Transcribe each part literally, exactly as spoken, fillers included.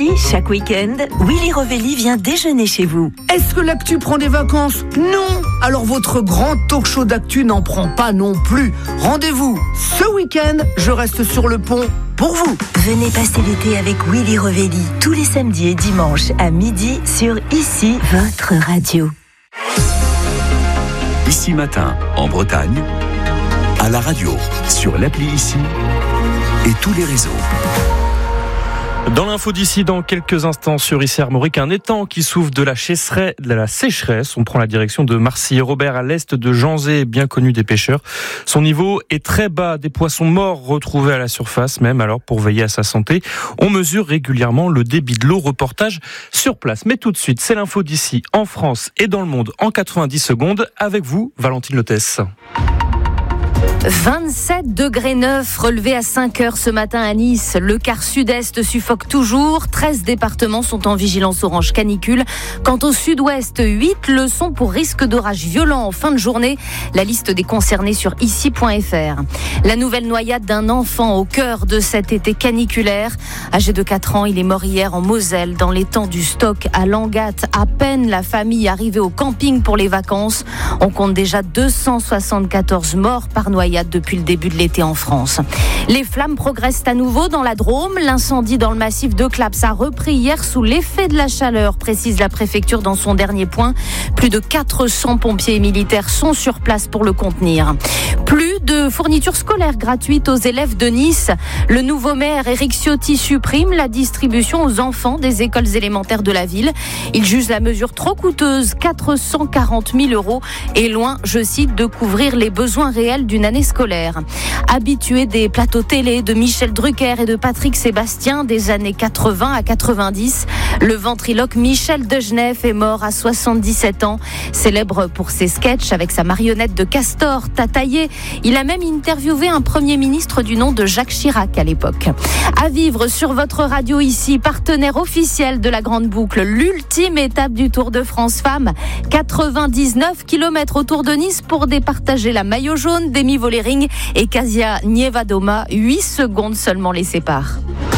Ici, chaque week-end, Willy Rovelli vient déjeuner chez vous. Est-ce que l'actu prend des vacances? Non. Alors votre grand talk show d'actu n'en prend pas non plus. Rendez-vous ce week-end, je reste sur le pont pour vous. Venez passer l'été avec Willy Rovelli tous les samedis et dimanches à midi sur Ici, votre radio. Ici Matin, en Bretagne, à la radio, sur l'appli Ici et tous les réseaux. Dans l'info d'ici, dans quelques instants sur Ici Armorique, un étang qui souffre de la, chesserai, de la sécheresse. On prend la direction de Marcilly-Robert à l'est de Janzé, bien connu des pêcheurs. Son niveau est très bas, des poissons morts retrouvés à la surface même. Alors pour veiller à sa santé, on mesure régulièrement le débit de l'eau. Reportage sur place. Mais tout de suite, c'est l'info d'ici en France et dans le monde en quatre-vingt-dix secondes. Avec vous, Valentine Lotès. vingt-sept degrés neuf relevés à cinq heures ce matin à Nice. Le quart sud-est suffoque toujours. treize départements sont en vigilance orange canicule. Quant au sud-ouest, huit le sont pour risque d'orage violent en fin de journée. La liste des concernés sur ici point f r. La nouvelle noyade d'un enfant au cœur de cet été caniculaire. Âgé de quatre ans, il est mort hier en Moselle, dans l'étang du Stock à Langat. À peine la famille arrivée au camping pour les vacances. On compte déjà deux cent soixante-quatorze morts par noyade depuis le début de l'été en France. Les flammes progressent à nouveau dans la Drôme. L'incendie dans le massif de Claps a repris hier sous l'effet de la chaleur, précise la préfecture dans son dernier point. Plus de quatre cents pompiers et militaires sont sur place pour le contenir. Plus de fournitures scolaires gratuites aux élèves de Nice. Le nouveau maire Éric Ciotti supprime la distribution aux enfants des écoles élémentaires de la ville. Il juge la mesure trop coûteuse, quatre cent quarante mille euros, et loin, je cite, de couvrir les besoins réels d'une année scolaire. Habitué des plateaux télé de Michel Drucker et de Patrick Sébastien des années quatre-vingts à quatre-vingt-dix, le ventriloque Michel Degenef est mort à soixante-dix-sept ans. Célèbre pour ses sketchs avec sa marionnette de castor, Tataillé. Il a même interviewé un premier ministre du nom de Jacques Chirac à l'époque. À vivre sur votre radio Ici, partenaire officiel de la Grande Boucle, l'ultime étape du Tour de France Femmes. quatre-vingt-dix-neuf kilomètres autour de Nice pour départager la maillot jaune d'Emi Vollering et Kasia Nievadoma. huit secondes seulement les séparent.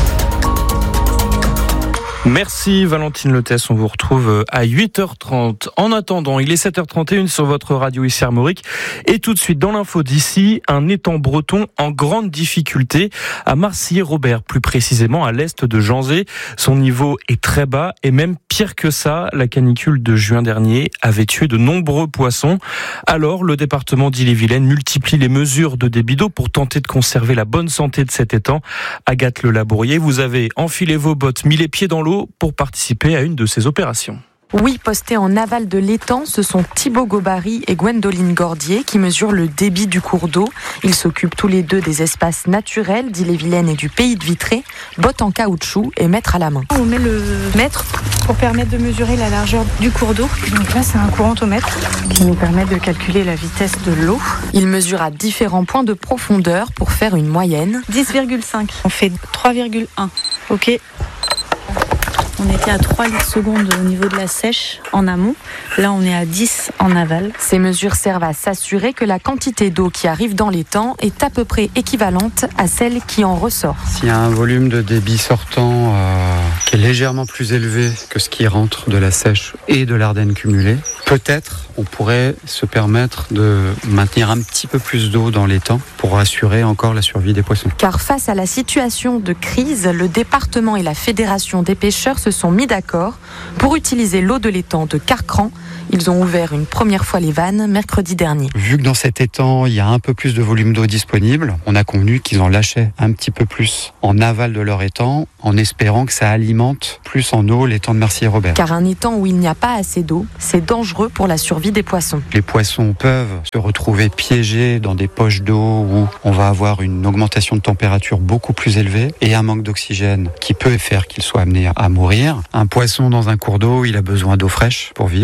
Merci Valentine Lotès, on vous retrouve à huit heures trente. En attendant, il est sept heures trente et une sur votre radio Ici Armorique. Et tout de suite, dans l'info d'ici, un étang breton en grande difficulté à Marcilly-Robert, plus précisément à l'est de Janzé. Son niveau est très bas et même pire que ça, la canicule de juin dernier avait tué de nombreux poissons. Alors, le département d'Ille-et-Vilaine multiplie les mesures de débit d'eau pour tenter de conserver la bonne santé de cet étang. Agathe Le Labourier, vous avez enfilé vos bottes, mis les pieds dans l'eau pour participer à une de ces opérations. Oui, postés en aval de l'étang, ce sont Thibaut Gobary et Gwendoline Gordier qui mesurent le débit du cours d'eau. Ils s'occupent tous les deux des espaces naturels d'Ille-et-Vilaine et du Pays de Vitré, bottes en caoutchouc et mètre à la main. On met le mètre pour permettre de mesurer la largeur du cours d'eau. Donc là, c'est un courantomètre qui nous permet de calculer la vitesse de l'eau. Ils mesurent à différents points de profondeur pour faire une moyenne. dix virgule cinq. On fait trois virgule un. Ok. On était à trois litres secondes au niveau de la sèche en amont. Là, on est à dix en aval. Ces mesures servent à s'assurer que la quantité d'eau qui arrive dans l'étang est à peu près équivalente à celle qui en ressort. S'il y a un volume de débit sortant euh, qui est légèrement plus élevé que ce qui rentre de la sèche et de l'Ardenne cumulée, peut-être on pourrait se permettre de maintenir un petit peu plus d'eau dans l'étang pour assurer encore la survie des poissons. Car face à la situation de crise, le département et la Fédération des pêcheurs se sont mis d'accord pour utiliser l'eau de l'étang de Carcran. Ils ont ouvert une première fois les vannes mercredi dernier. Vu que dans cet étang, il y a un peu plus de volume d'eau disponible, on a convenu qu'ils en lâchaient un petit peu plus en aval de leur étang, en espérant que ça alimente plus en eau l'étang de Marcilly-Robert. Car un étang où il n'y a pas assez d'eau, c'est dangereux pour la survie des poissons. Les poissons peuvent se retrouver piégés dans des poches d'eau où on va avoir une augmentation de température beaucoup plus élevée et un manque d'oxygène qui peut faire qu'ils soient amenés à mourir. Un poisson dans un cours d'eau, il a besoin d'eau fraîche pour vivre. Une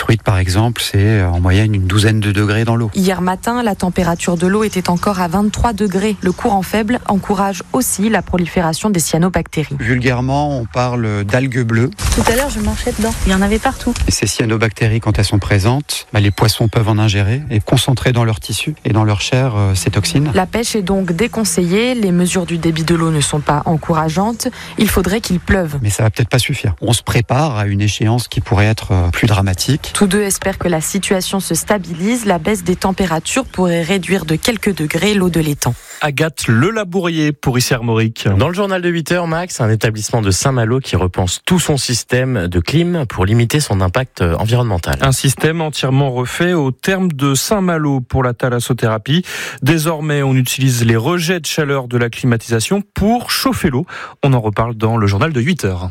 truites, par exemple, c'est en moyenne une douzaine de degrés dans l'eau. Hier matin, la température de l'eau était encore à vingt-trois degrés. Le courant faible encourage aussi la prolifération des cyanobactéries. Vulgairement, on parle d'algues bleues. Tout à l'heure, je marchais dedans. Il y en avait partout. Et ces cyanobactéries, quand elles sont présentes, bah, les poissons peuvent en ingérer et concentrer dans leur tissu et dans leur chair euh, ces toxines. La pêche est donc déconseillée. Les mesures du débit de l'eau ne sont pas encourageantes. Il faudrait qu'il pleuve. Mais ça va peut-être pas suffire. On se prépare à une échéance qui pourrait être euh, plus dramatique. Tous deux espèrent que la situation se stabilise. La baisse des températures pourrait réduire de quelques degrés l'eau de l'étang. Agathe Le Labourier pour Ici Armorique. Dans le journal de huit heures, Max, un établissement de Saint-Malo qui repense tout son système de clim pour limiter son impact environnemental. Un système entièrement refait au terme de Saint-Malo pour la thalassothérapie. Désormais, on utilise les rejets de chaleur de la climatisation pour chauffer l'eau. On en reparle dans le journal de huit heures.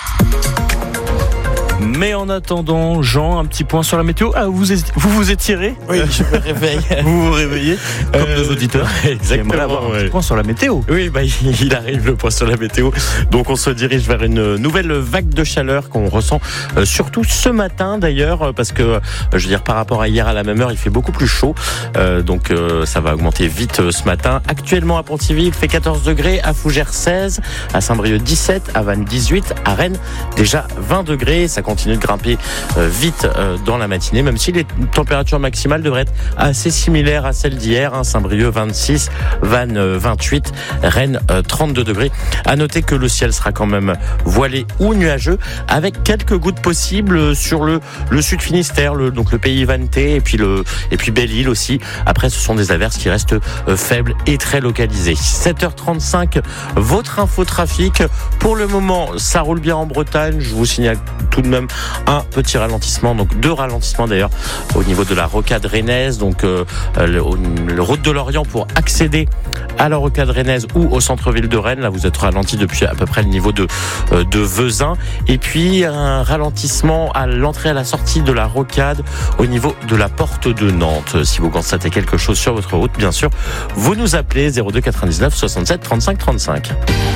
Mais en attendant, Jean, un petit point sur la météo. Ah, vous vous, vous étirez ? Oui, je me réveille. Vous vous réveillez comme euh, nos auditeurs. Exactement. Avoir un ouais. petit point sur la météo. Oui, bah, il arrive le point sur la météo. Donc on se dirige vers une nouvelle vague de chaleur qu'on ressent euh, surtout ce matin d'ailleurs, parce que euh, je veux dire par rapport à hier à la même heure, il fait beaucoup plus chaud. Euh, donc euh, ça va augmenter vite euh, ce matin. Actuellement à Pontivy, il fait quatorze degrés, à Fougères seize, à Saint-Brieuc dix-sept, à Vannes dix-huit, à Rennes déjà vingt degrés. Ça continue de grimper euh, vite euh, dans la matinée, même si les températures maximales devraient être assez similaires à celles d'hier. Hein. Saint-Brieuc vingt-six, Vannes euh, vingt-huit, Rennes euh, trente-deux degrés. À noter que le ciel sera quand même voilé ou nuageux, avec quelques gouttes possibles sur le le sud Finistère, le, donc le pays vannetais et puis le et puis Belle-Île aussi. Après, ce sont des averses qui restent euh, faibles et très localisées. sept heures trente-cinq, votre infotrafic. Pour le moment, ça roule bien en Bretagne. Je vous signale tout de même un petit ralentissement, donc deux ralentissements d'ailleurs au niveau de la rocade rennaise, donc euh, le, le route de l'Orient pour accéder à la rocade rennaise ou au centre-ville de Rennes. Là, vous êtes ralenti depuis à peu près le niveau de euh, de Vezin, et puis un ralentissement à l'entrée à la sortie de la rocade au niveau de la porte de Nantes. Si vous constatez quelque chose sur votre route, bien sûr, vous nous appelez zéro deux quatre-vingt-dix-neuf soixante-sept trente-cinq trente-cinq.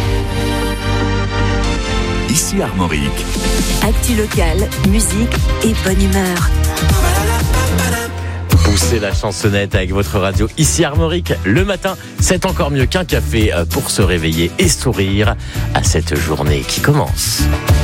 Ici Armorique. Actu locale, musique et bonne humeur. Poussez la chansonnette avec votre radio Ici Armorique. Le matin, c'est encore mieux qu'un café pour se réveiller et sourire à cette journée qui commence.